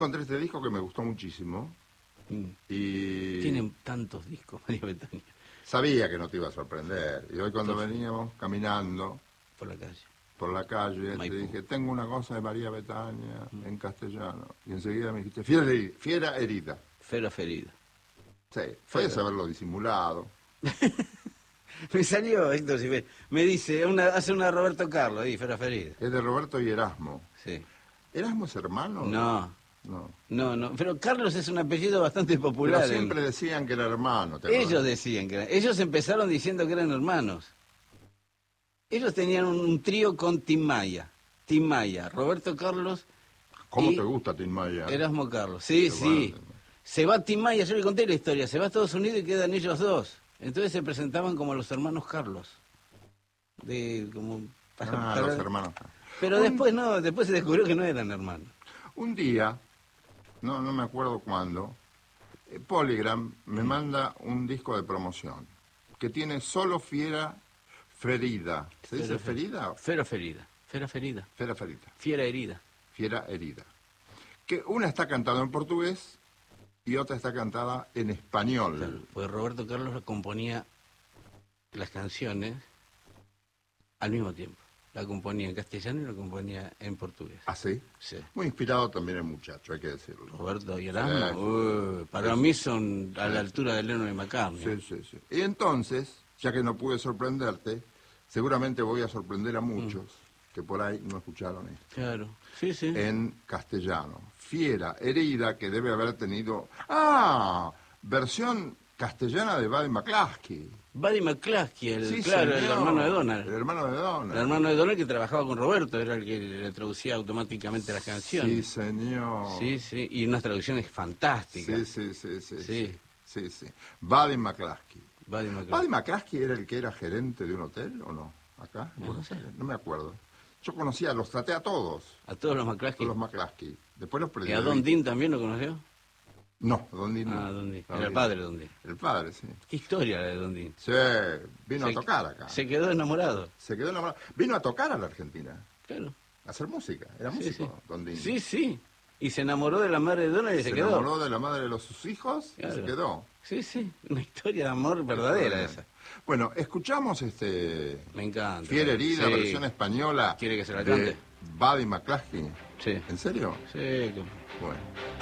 Encontré este disco que me gustó muchísimo y Tienen tantos discos, María Betania, sabía que no te iba a sorprender. Y hoy cuando veníamos caminando por la calle. por la calle, te Maipú. dije, tengo una cosa de María Betania en castellano. Y enseguida me dijiste, fiera herida. Fera ferida. Sí, puedes haberlo disimulado. Me salió, Héctor, si me dice, hace una Roberto Carlos ahí, Fera ferida. Es de Roberto y Erasmo. Sí. ¿Erasmo es hermano? No, No. pero Carlos es un apellido bastante popular. Pero siempre decían que era hermano. ¿te acordás? Ellos decían que ellos empezaron diciendo que eran hermanos. Ellos tenían un trío con Tim Maya, Roberto Carlos. ¿Cómo y te gusta Tim Maya? Erasmo Carlos. Sí, Qué sí. bueno. Se va Tim Maya, yo le conté la historia, se va a Estados Unidos y quedan ellos dos. Entonces se presentaban como los hermanos Carlos. Los hermanos. Pero después se descubrió que no eran hermanos. Un día, no me acuerdo cuándo, Polygram me manda un disco de promoción que tiene solo Fiera Ferida. ¿Se dice ferida? Fera ferida. Fera ferida. Fiera Ferida. Fiera herida. Fiera herida. Que una está cantada en portugués y otra está cantada en español. Claro, pues Roberto Carlos componía las canciones al mismo tiempo. La componía en castellano y la componía en portugués. ¿Ah, sí? Sí. Muy inspirado también el muchacho, hay que decirlo. Roberto y Erasmo, para mí son a la altura de Lennon y McCartney. Sí. Y entonces, ya que no pude sorprenderte, seguramente voy a sorprender a muchos que por ahí no escucharon esto. Claro, sí. En castellano. Fiera herida que debe haber tenido... versión castellana de Buddy McCluskey. Buddy McCluskey, Sí, el señor. hermano de Donald. El hermano de Donald. El hermano de Donald que trabajaba con Roberto, era el que le traducía automáticamente las canciones. Sí, señor. Sí, y unas traducciones fantásticas. Sí. Buddy McCluskey. Buddy McCluskey. ¿Buddy McCluskey era el que era gerente de un hotel o no? ¿Acá? En Buenos Aires. No me acuerdo. Yo conocía, los traté a todos. A todos los McCluskey. Todos los McCluskey. Después los ¿Y perdí. a Don Dean también lo conoció? No, Don Dean no. Don Dean. Era el padre de Don Dean. El padre, sí. ¿Qué historia la de Don Dean? Sí, vino a tocar acá. Se quedó enamorado. Se quedó enamorado. Vino a tocar a la Argentina. Claro. A hacer música. Era músico, Don Dean. Sí. Y se enamoró de la madre de Donald y se quedó. Se enamoró de la madre de sus hijos y se quedó. Sí. Una historia de amor verdadera esa. Bueno, escuchamos Me encanta. Fiera herida, versión española. ¿Quiere que se la cante? Buddy McCluskey. Sí. ¿En serio? Sí. Bueno.